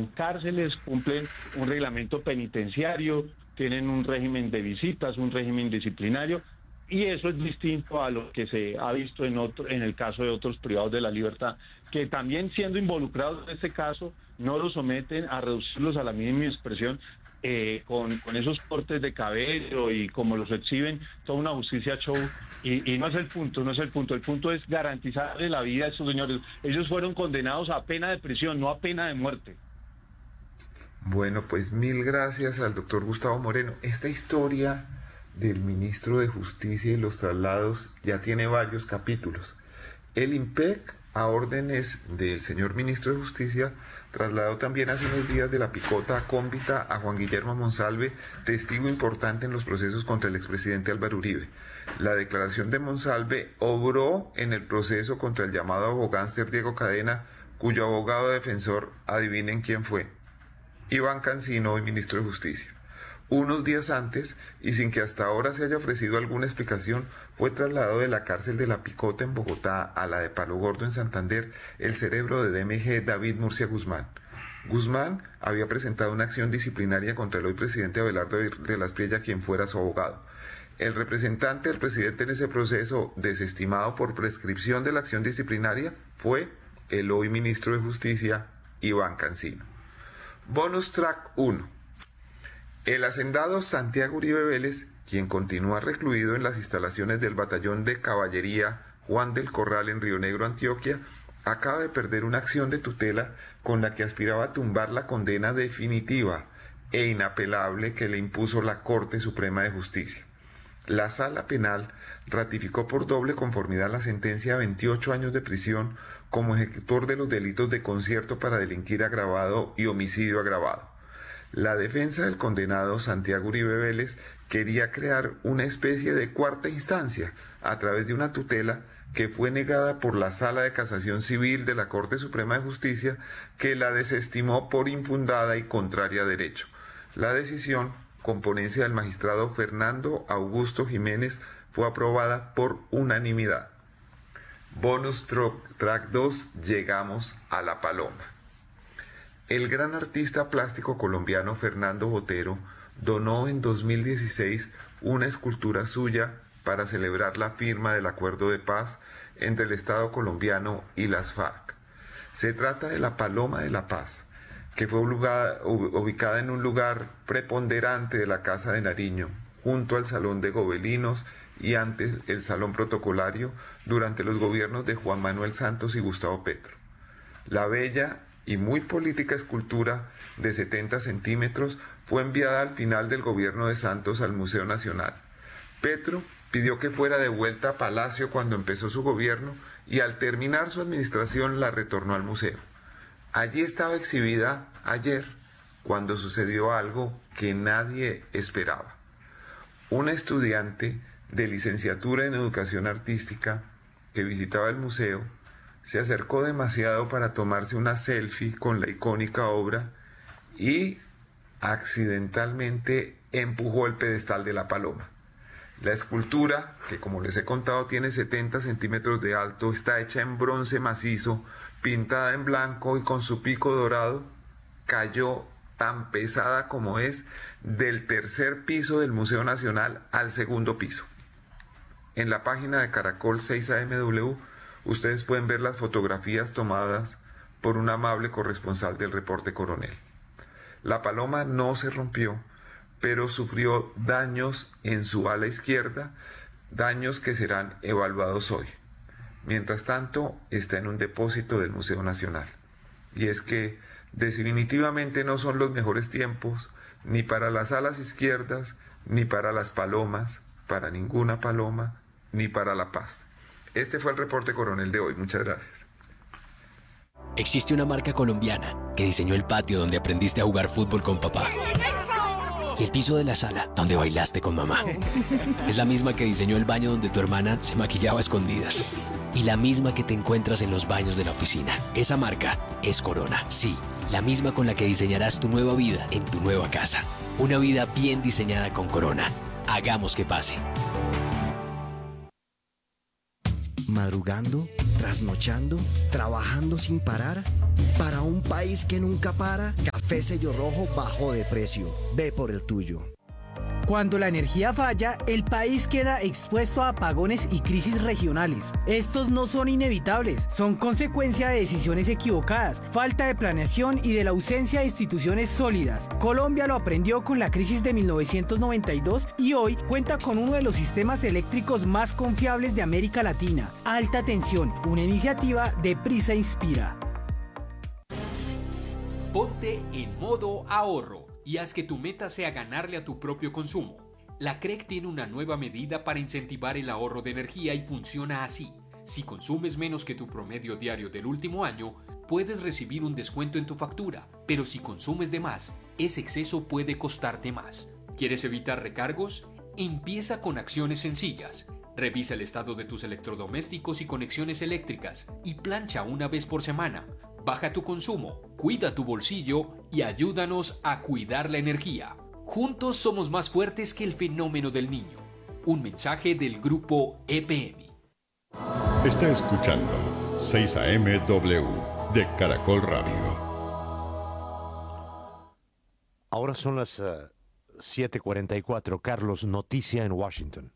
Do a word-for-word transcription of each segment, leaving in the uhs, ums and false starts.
son cárceles, cumplen un reglamento penitenciario, tienen un régimen de visitas, un régimen disciplinario, y eso es distinto a lo que se ha visto en otro, en el caso de otros privados de la libertad, que también siendo involucrados en este caso, no los someten a reducirlos a la mínima expresión, eh, con, con esos cortes de cabello y como los exhiben, toda una justicia show, y, y no es el punto, no es el punto, el punto es garantizarle la vida a estos señores. Ellos fueron condenados a pena de prisión, no a pena de muerte. Bueno, pues mil gracias al doctor Gustavo Moreno. Esta historia del ministro de Justicia y los traslados ya tiene varios capítulos. El IMPEC, a órdenes del señor ministro de Justicia, trasladó también hace unos días de la Picota a Cómbita a Juan Guillermo Monsalve, testigo importante en los procesos contra el expresidente Álvaro Uribe. La declaración de Monsalve obró en el proceso contra el llamado abogánster Diego Cadena, cuyo abogado defensor, adivinen quién fue: Iván Cancino, hoy ministro de Justicia. Unos días antes, y sin que hasta ahora se haya ofrecido alguna explicación, fue trasladado de la cárcel de La Picota en Bogotá a la de Palo Gordo en Santander el cerebro de D M G David Murcia Guzmán. Guzmán había presentado una acción disciplinaria contra el hoy presidente Abelardo de las Priella, quien fuera su abogado. El representante del presidente en ese proceso, desestimado por prescripción de la acción disciplinaria, fue el hoy ministro de Justicia, Iván Cancino. Bonus track uno. El hacendado Santiago Uribe Vélez, quien continúa recluido en las instalaciones del batallón de caballería Juan del Corral en Río Negro, Antioquia, acaba de perder una acción de tutela con la que aspiraba a tumbar la condena definitiva e inapelable que le impuso la Corte Suprema de Justicia. La Sala Penal ratificó por doble conformidad la sentencia a veintiocho años de prisión como ejecutor de los delitos de concierto para delinquir agravado y homicidio agravado. La defensa del condenado Santiago Uribe Vélez quería crear una especie de cuarta instancia a través de una tutela que fue negada por la Sala de Casación Civil de la Corte Suprema de Justicia, que la desestimó por infundada y contraria a derecho. La decisión, con ponencia del magistrado Fernando Augusto Jiménez, fue aprobada por unanimidad. Bonus track dos, llegamos a La Paloma. El gran artista plástico colombiano Fernando Botero donó en dos mil dieciséis una escultura suya para celebrar la firma del acuerdo de paz entre el Estado colombiano y las FARC. Se trata de la Paloma de la Paz, que fue ubicada en un lugar preponderante de la Casa de Nariño, junto al Salón de Gobelinos y ante el Salón Protocolario durante los gobiernos de Juan Manuel Santos y Gustavo Petro. La bella y muy política escultura de setenta centímetros fue enviada al final del gobierno de Santos al Museo Nacional. Petro pidió que fuera devuelta a Palacio cuando empezó su gobierno y al terminar su administración la retornó al museo. Allí estaba exhibida ayer cuando sucedió algo que nadie esperaba. Una estudiante de licenciatura en educación artística que visitaba el museo se acercó demasiado para tomarse una selfie con la icónica obra y accidentalmente empujó el pedestal de la paloma. La escultura, que como les he contado tiene setenta centímetros de alto, está hecha en bronce macizo, pintada en blanco y con su pico dorado, cayó tan pesada como es del tercer piso del Museo Nacional al segundo piso. En la página de Caracol seis A M W ustedes pueden ver las fotografías tomadas por un amable corresponsal del Reporte Coronel. La paloma no se rompió, pero sufrió daños en su ala izquierda, daños que serán evaluados hoy. Mientras tanto, está en un depósito del Museo Nacional. Y es que definitivamente no son los mejores tiempos, ni para las alas izquierdas, ni para las palomas, para ninguna paloma, ni para la paz. Este fue el Reporte Coronel de hoy. Muchas gracias. Existe una marca colombiana que diseñó el patio donde aprendiste a jugar fútbol con papá. Y el piso de la sala donde bailaste con mamá. Es la misma que diseñó el baño donde tu hermana se maquillaba a escondidas. Y la misma que te encuentras en los baños de la oficina. Esa marca es Corona. Sí, la misma con la que diseñarás tu nueva vida en tu nueva casa. Una vida bien diseñada con Corona. Hagamos que pase. Madrugando, trasnochando, trabajando sin parar, para un país que nunca para. Café Sello Rojo bajó de precio. Ve por el tuyo. Cuando la energía falla, el país queda expuesto a apagones y crisis regionales. Estos no son inevitables, son consecuencia de decisiones equivocadas, falta de planeación y de la ausencia de instituciones sólidas. Colombia lo aprendió con la crisis de mil novecientos noventa y dos y hoy cuenta con uno de los sistemas eléctricos más confiables de América Latina. Alta Tensión, una iniciativa de Prisa Inspira. Ponte en modo ahorro y haz que tu meta sea ganarle a tu propio consumo. La C R E C tiene una nueva medida para incentivar el ahorro de energía y funciona así. Si consumes menos que tu promedio diario del último año, puedes recibir un descuento en tu factura, pero si consumes de más, ese exceso puede costarte más. ¿Quieres evitar recargos? Empieza con acciones sencillas. Revisa el estado de tus electrodomésticos y conexiones eléctricas y plancha una vez por semana. Baja tu consumo, cuida tu bolsillo y ayúdanos a cuidar la energía. Juntos somos más fuertes que el fenómeno del niño. Un mensaje del grupo E P M. Está escuchando seis A M W de Caracol Radio. Ahora son las uh, siete cuarenta y cuatro. Carlos, noticia en Washington.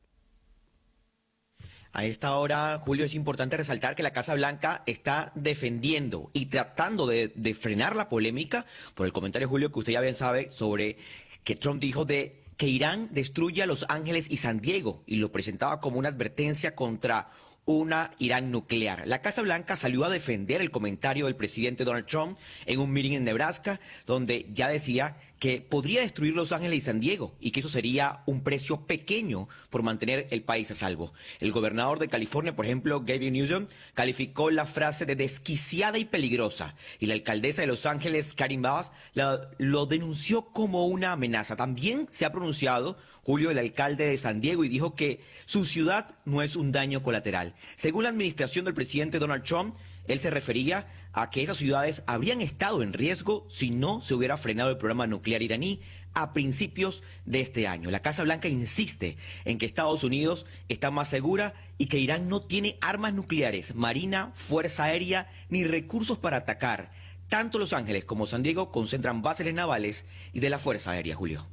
A esta hora, Julio, es importante resaltar que la Casa Blanca está defendiendo y tratando de, de frenar la polémica por el comentario, Julio, que usted ya bien sabe sobre que Trump dijo de que Irán destruya Los Ángeles y San Diego y lo presentaba como una advertencia contra una Irán nuclear. La Casa Blanca salió a defender el comentario del presidente Donald Trump en un meeting en Nebraska, donde ya decía que podría destruir Los Ángeles y San Diego y que eso sería un precio pequeño por mantener el país a salvo. El gobernador de California, por ejemplo, Gavin Newsom, calificó la frase de desquiciada y peligrosa y la alcaldesa de Los Ángeles, Karen Bass, la, lo denunció como una amenaza. También se ha pronunciado, Julio, el alcalde de San Diego, y dijo que su ciudad no es un daño colateral. Según la administración del presidente Donald Trump, él se refería a que esas ciudades habrían estado en riesgo si no se hubiera frenado el programa nuclear iraní a principios de este año. La Casa Blanca insiste en que Estados Unidos está más segura y que Irán no tiene armas nucleares, marina, fuerza aérea ni recursos para atacar. Tanto Los Ángeles como San Diego concentran bases navales y de la Fuerza Aérea, Julio.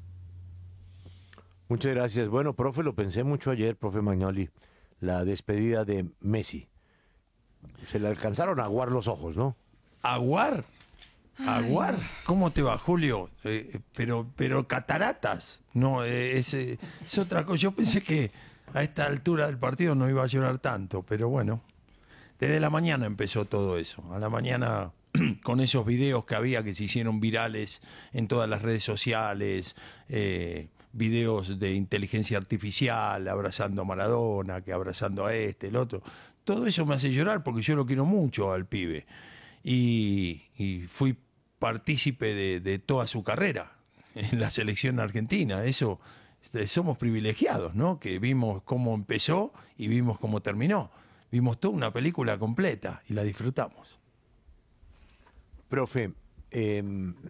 Muchas gracias. Bueno, profe, lo pensé mucho ayer, profe Magnoli, la despedida de Messi. Se le alcanzaron a aguar los ojos, ¿no? ¿Aguar? ¿Aguar? ¿Cómo te va, Julio? Eh, pero, pero cataratas. No, eh, es, eh, es otra cosa. Yo pensé que a esta altura del partido no iba a llorar tanto, pero bueno. Desde la mañana empezó todo eso. A la mañana, con esos videos que había que se hicieron virales en todas las redes sociales, eh, videos de inteligencia artificial, abrazando a Maradona, que abrazando a este, el otro. Todo eso me hace llorar porque yo lo quiero mucho al pibe. Y, y fui partícipe de, de toda su carrera en la selección argentina. Eso, somos privilegiados, ¿no? Que vimos cómo empezó y vimos cómo terminó. Vimos toda una película completa y la disfrutamos. Profe, eh,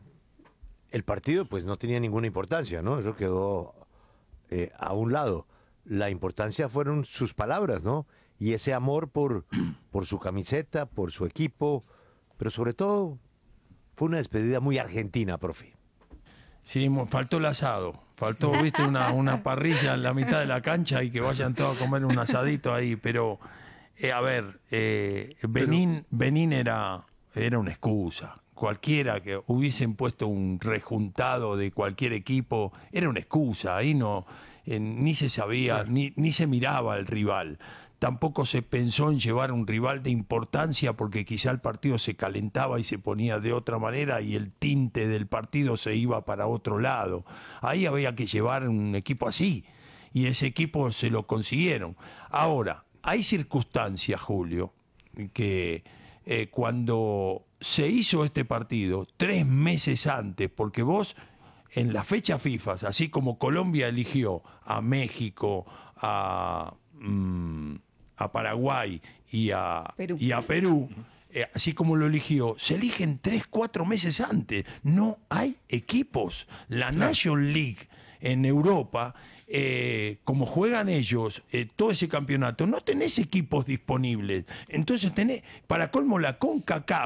el partido pues no tenía ninguna importancia, ¿no? Eso quedó eh, a un lado. La importancia fueron sus palabras, ¿no? Y ese amor por, por su camiseta, por su equipo, pero sobre todo fue una despedida muy argentina, profe. Sí, faltó el asado, faltó, viste, una, una parrilla en la mitad de la cancha y que vayan todos a comer un asadito ahí, pero, eh, a ver, eh, Benín, Benín era, era una excusa. Cualquiera que hubiesen puesto un rejuntado de cualquier equipo, era una excusa, ahí no, eh, ni se sabía, claro. ni, ni se miraba al rival. Tampoco se pensó en llevar un rival de importancia porque quizá el partido se calentaba y se ponía de otra manera y el tinte del partido se iba para otro lado. Ahí había que llevar un equipo así y ese equipo se lo consiguieron. Ahora, hay circunstancias, Julio, que eh, cuando se hizo este partido, tres meses antes, porque vos en la fecha FIFA, así como Colombia eligió a México, a... Mmm, a Paraguay y a Perú, y a Perú eh, así como lo eligió, se eligen tres, cuatro meses antes. No hay equipos. La claro. National League en Europa, eh, como juegan ellos eh, todo ese campeonato, no tenés equipos disponibles. Entonces tenés, para colmo, la CONCACAF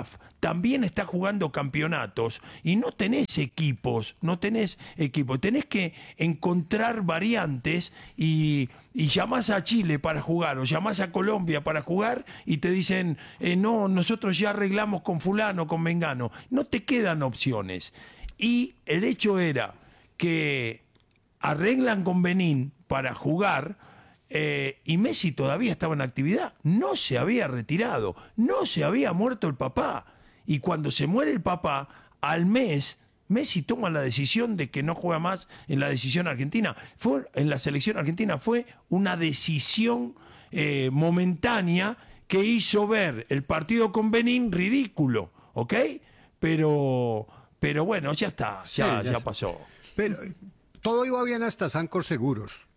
también está jugando campeonatos y no tenés equipos, no tenés equipos, tenés que encontrar variantes y, y llamás a Chile para jugar o llamás a Colombia para jugar y te dicen, eh, no, nosotros ya arreglamos con fulano, con mengano, no te quedan opciones. Y el hecho era que arreglan con Benín para jugar eh, y Messi todavía estaba en actividad, no se había retirado, no se había muerto el papá. Y cuando se muere el papá, al mes, Messi toma la decisión de que no juega más en la decisión argentina. Fue, en la selección argentina fue una decisión eh, momentánea que hizo ver el partido con Benín ridículo, ¿ok? Pero, pero bueno, ya está, ya, Sí, ya ya está. pasó. Pero todo iba bien hasta Sancor Seguros.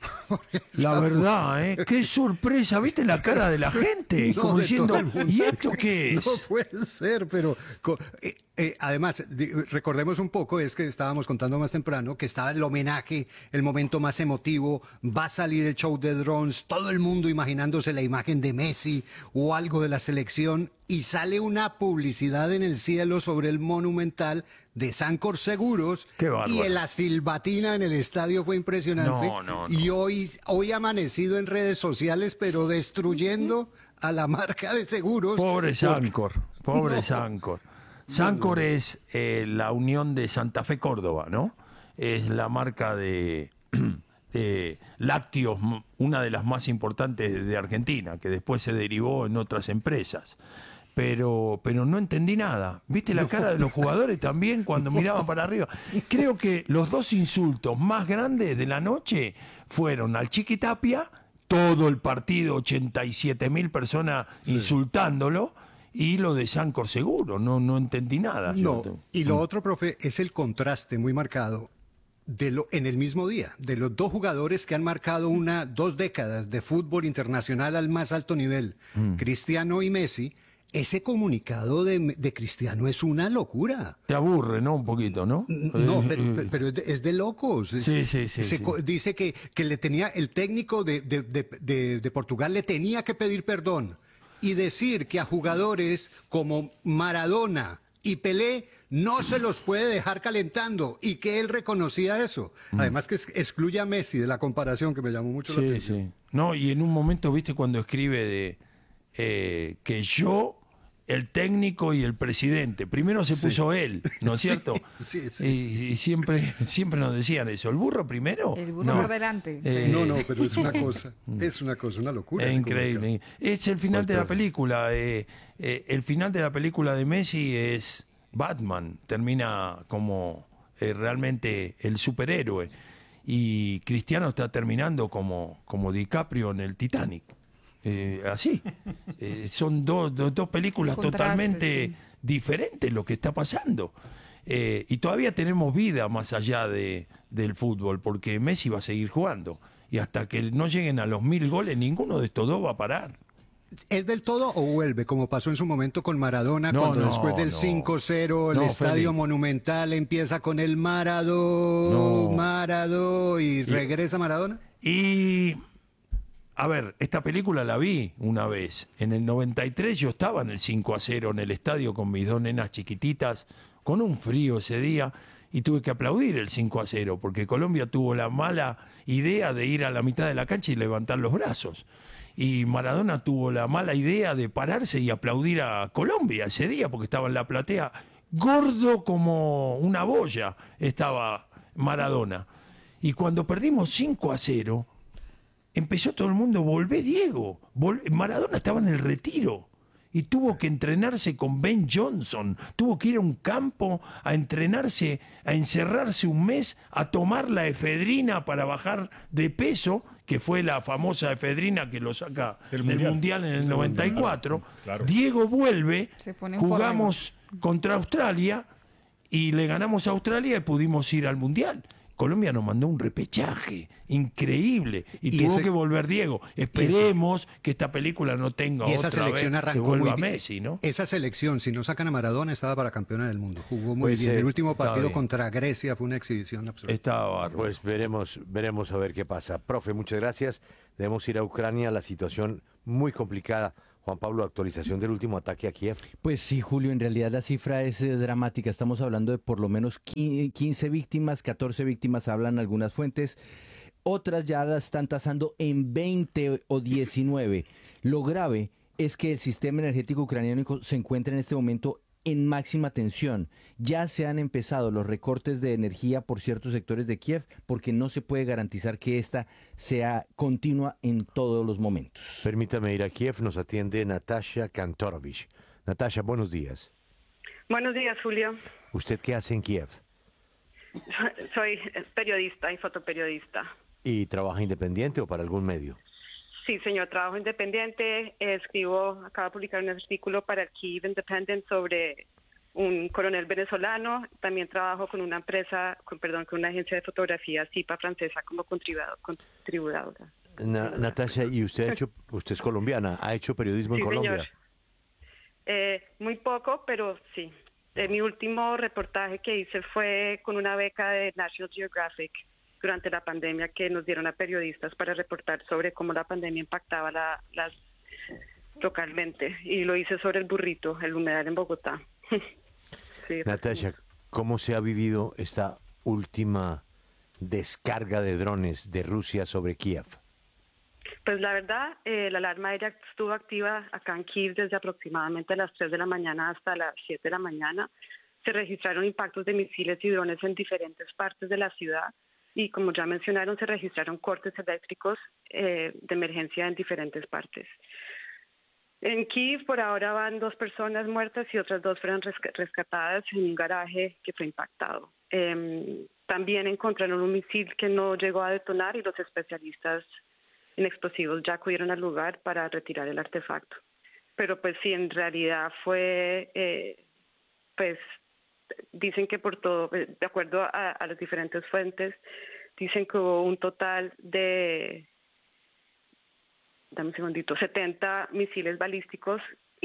La verdad, ¿eh? Qué sorpresa, ¿viste la cara de la gente? No, Como de diciendo, todo el mundo. ¿y esto qué es? No puede ser, pero co- eh, eh, además, di- recordemos un poco, es que estábamos contando más temprano, que estaba el homenaje, el momento más emotivo, va a salir el show de drones, todo el mundo imaginándose la imagen de Messi o algo de la selección, y sale una publicidad en el cielo sobre el Monumental de Sancor Seguros, Qué bárbaro. y la silbatina en el estadio fue impresionante. No, no, no. Y hoy, hoy ha amanecido en redes sociales, pero destruyendo a la marca de seguros. Pobre Porque- Sancor, pobre No. Sancor. Sancor es eh, la unión de Santa Fe Córdoba, ¿no? Es la marca de, de lácteos, m- una de las más importantes de- de Argentina, que después se derivó en otras empresas. Pero, pero no entendí nada. ¿Viste la cara de los jugadores también cuando miraban para arriba? Creo que los dos insultos más grandes de la noche fueron al Chiquitapia, todo el partido, ochenta y siete mil personas insultándolo, y lo de Sancor Seguro. No, no entendí nada. yo. No, y lo otro, profe, es el contraste muy marcado de lo, en el mismo día, de los dos jugadores que han marcado una, dos décadas de fútbol internacional al más alto nivel, Mm. Cristiano y Messi. Ese comunicado de, de Cristiano es una locura. Te aburre, ¿no? Un poquito, ¿no? No, Eh, pero, eh, pero es, de, es de locos. Es- Sí, sí, sí, se sí. co- Dice que, que le tenía, el técnico de, de- de- de- de Portugal le tenía que pedir perdón y decir que a jugadores como Maradona y Pelé no se los puede dejar calentando y que él reconocía eso. Además que es- excluye a Messi de la comparación, que me llamó mucho la Sí, atención. sí. No, y en un momento, viste, cuando escribe de eh, que yo, el técnico y el presidente, primero se Sí. puso él, ¿no es Sí, cierto? sí, sí, y, y siempre, siempre nos decían eso. ¿El burro primero? El burro No. por delante. Eh, No, no, pero es una cosa, es una cosa, una locura. Es ese increíble. Es el final de la Walter. película. eh, eh, el final de la película de Messi es Batman. Termina como eh, realmente el superhéroe. Y Cristiano está terminando como, como DiCaprio en el Titanic. Eh, así. Eh, son dos, dos, dos películas Contraste, totalmente sí. diferentes lo que está pasando. Eh, y todavía tenemos vida más allá de, del fútbol, porque Messi va a seguir jugando. Y hasta que no lleguen a los mil goles, ninguno de estos dos va a parar. ¿Es del todo o vuelve, como pasó en su momento con Maradona, No, cuando no, después del no. cinco cero el No, Estadio Feli. Monumental empieza con el Maradó, No. Maradó y regresa Maradona? Y, a ver, esta película la vi una vez. En el noventa y tres yo estaba en el cinco a cero en el estadio con mis dos nenas chiquititas, con un frío ese día, y tuve que aplaudir el cinco a cero, porque Colombia tuvo la mala idea de ir a la mitad de la cancha y levantar los brazos. Y Maradona tuvo la mala idea de pararse y aplaudir a Colombia ese día, porque estaba en la platea, gordo como una boya estaba Maradona. Y cuando perdimos cinco a cero, empezó todo el mundo, volvé Diego. Vol- Maradona estaba en el retiro y tuvo que entrenarse con Ben Johnson. Tuvo que ir a un campo a entrenarse, a encerrarse un mes, a tomar la efedrina para bajar de peso, que fue la famosa efedrina que lo saca Del del Mundial. Mundial en el Del noventa y cuatro. Mundial, claro. Diego vuelve, Se pone en forma jugamos contra Australia y le ganamos a Australia y pudimos ir al Mundial. Colombia nos mandó un repechaje increíble y, Y tuvo ese- que volver Diego. Esperemos que esta película no tenga Y esa otra selección vez que arrancó vuelva muy bien. Messi, ¿no? Esa selección, si no sacan a Maradona, estaba para campeona del mundo. Jugó muy Pues, bien. eh, El último está partido bien. contra Grecia fue una exhibición absoluta. Estaba bárbaro. Pues veremos, veremos a ver qué pasa. Profe, muchas gracias. Debemos ir a Ucrania, la situación muy complicada. Juan Pablo, actualización del último ataque a Kiev. Pues sí, Julio, en realidad la cifra es eh, dramática. Estamos hablando de por lo menos quince víctimas, catorce víctimas hablan algunas fuentes. Otras ya las están tasando en veinte o diecinueve. Lo grave es que el sistema energético ucraniano se encuentra en este momento en máxima tensión. Ya se han empezado los recortes de energía por ciertos sectores de Kiev porque no se puede garantizar que esta sea continua en todos los momentos. Permítame ir a Kiev, nos atiende Natasha Kantorovich. Natasha, buenos días. Buenos días, Julio. ¿Usted qué hace en Kiev? Soy periodista y fotoperiodista. ¿Y trabaja independiente o para algún medio? Sí, señor, trabajo independiente. Escribo, acabo de publicar un artículo para el Kyiv Independent sobre un coronel venezolano. También trabajo con una empresa, con, perdón, con una agencia de fotografía, CIPA francesa, como contribuidor, contribuidora. Na, Natasha, ¿y usted ha hecho, usted es colombiana, ha hecho periodismo sí, en Colombia? Señor. Eh, muy poco, pero sí. Eh, mi último reportaje que hice fue con una beca de National Geographic durante la pandemia que nos dieron a periodistas para reportar sobre cómo la pandemia impactaba la, las localmente. Y lo hice sobre el burrito, el humedal en Bogotá. Sí, Natasha, ¿cómo se ha vivido esta última descarga de drones de Rusia sobre Kiev? Pues la verdad, eh, la alarma aérea estuvo activa acá en Kiev desde aproximadamente las tres de la mañana hasta las siete de la mañana. Se registraron impactos de misiles y drones en diferentes partes de la ciudad. Y como ya mencionaron, se registraron cortes eléctricos eh, de emergencia en diferentes partes. En Kiev por ahora van dos personas muertas y otras dos fueron rescatadas en un garaje que fue impactado. Eh, también encontraron un misil que no llegó a detonar y los especialistas en explosivos ya acudieron al lugar para retirar el artefacto. Pero pues sí, en realidad fue, eh, pues... Dicen que por todo, de acuerdo a, a las diferentes fuentes, dicen que hubo un total de, dame un segundito, setenta misiles balísticos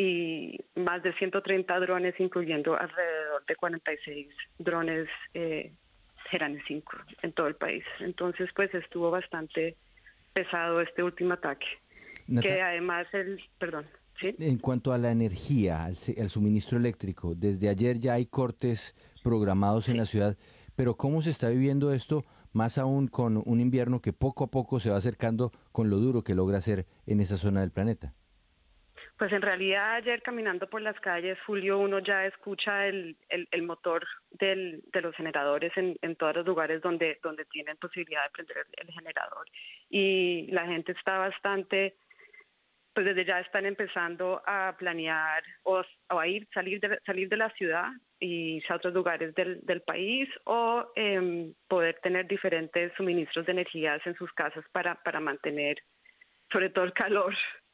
y más de ciento treinta drones, incluyendo alrededor de cuarenta y seis drones eh, Herane cinco en todo el país. Entonces, pues estuvo bastante pesado este último ataque. Nata- que además el, perdón. ¿Sí? En cuanto a la energía, al, al suministro eléctrico, desde ayer ya hay cortes programados en sí. la ciudad, pero ¿cómo se está viviendo esto, más aún con un invierno que poco a poco se va acercando con lo duro que logra hacer en esa zona del planeta? Pues en realidad ayer caminando por las calles, Julio, uno ya escucha el, el, el motor del, de los generadores en, en todos los lugares donde, donde tienen posibilidad de prender el, el generador. Y la gente está bastante... pues desde ya están empezando a planear o, o a ir, salir de, salir de la ciudad y irse a otros lugares del, del país o eh, poder tener diferentes suministros de energías en sus casas para, para mantener sobre todo el calor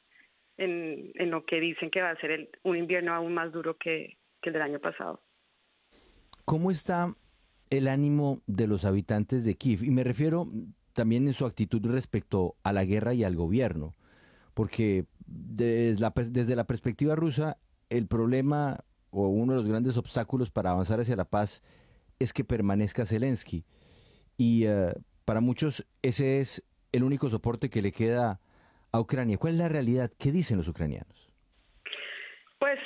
en, en lo que dicen que va a ser el, un invierno aún más duro que, que el del año pasado. ¿Cómo está el ánimo de los habitantes de Kiev? Y me refiero también en su actitud respecto a la guerra y al gobierno. Porque desde la, desde la perspectiva rusa, el problema o uno de los grandes obstáculos para avanzar hacia la paz es que permanezca Zelensky. Y uh, para muchos ese es el único soporte que le queda a Ucrania. ¿Cuál es la realidad? ¿Qué dicen los ucranianos? Pues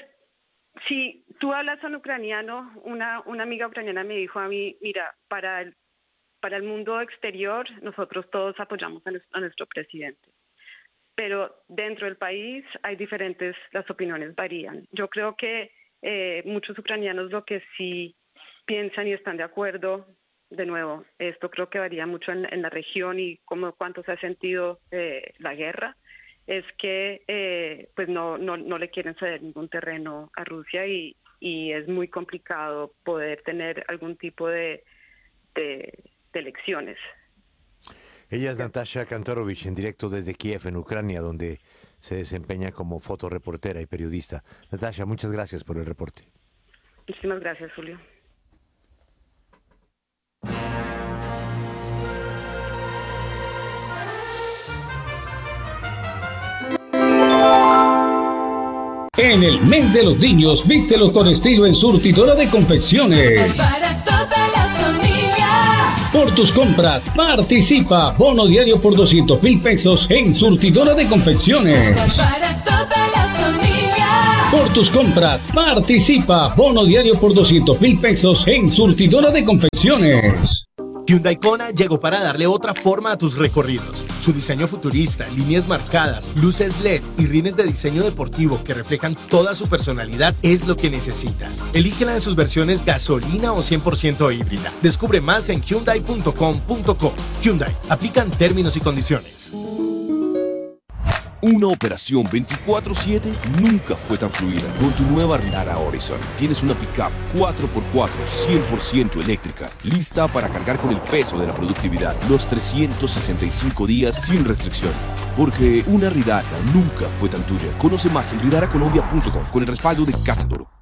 si tú hablas con ucraniano, una, una amiga ucraniana me dijo a mí, mira, para el, para el mundo exterior nosotros todos apoyamos a nuestro, a nuestro presidente. Pero dentro del país hay diferentes, las opiniones varían. Yo creo que eh, muchos ucranianos lo que sí piensan y están de acuerdo, de nuevo, esto creo que varía mucho en, en la región y cómo, cuánto se ha sentido eh, la guerra, es que eh, pues no, no, no le quieren ceder ningún terreno a Rusia y, y es muy complicado poder tener algún tipo de, de, de elecciones. Ella es Natasha Kantorovich, en directo desde Kiev, en Ucrania, donde se desempeña como fotoreportera y periodista. Natasha, muchas gracias por el reporte. Muchísimas gracias, Julio. En el mes de los niños, vístelo con estilo en Surtidora de Confecciones. Para toda la familia. Por tus compras, participa. Bono diario por doscientos mil pesos en Surtidora de Confecciones. Para toda la familia. por tus compras. Participa, bono diario por doscientos mil pesos en Surtidora de Confecciones. Hyundai Kona llegó para darle otra forma a tus recorridos. Su diseño futurista, líneas marcadas, luces L E D y rines de diseño deportivo que reflejan toda su personalidad es lo que necesitas. Elígela en sus versiones gasolina o cien por ciento híbrida. Descubre más en hyundai punto com punto co. Hyundai, aplican términos y condiciones. Una operación veinticuatro siete nunca fue tan fluida. Con tu nueva Ridara Horizon tienes una pickup cuatro por cuatro cien por ciento eléctrica, lista para cargar con el peso de la productividad los trescientos sesenta y cinco días sin restricción. Porque una Ridara nunca fue tan tuya. Conoce más en ridara colombia punto com con el respaldo de Casa Toro.